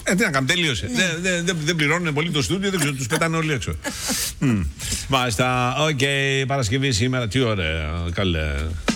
Τι να κάνουμε, τελείωσε. Δεν πληρώνουν πολύ το στούντιο, δεν ξέρω, τους πετάνε όλοι έξω. Μάλιστα, οκ, Παρασκευή σήμερα, τι ωραία, καλέ.